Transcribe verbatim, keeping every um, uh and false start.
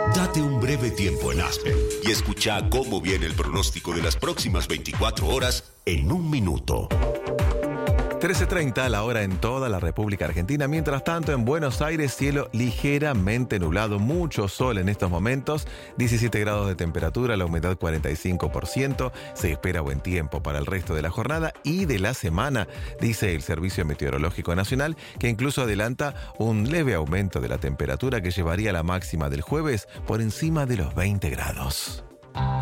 Date un breve tiempo en Aspen y escucha cómo viene el pronóstico de las próximas veinticuatro horas en un minuto. trece treinta la hora en toda la República Argentina. Mientras tanto, en Buenos Aires, cielo ligeramente nublado, mucho sol en estos momentos, diecisiete grados de temperatura, la humedad cuarenta y cinco por ciento. Se espera buen tiempo para el resto de la jornada y de la semana, dice el Servicio Meteorológico Nacional, que incluso adelanta un leve aumento de la temperatura que llevaría la máxima del jueves por encima de los veinte grados.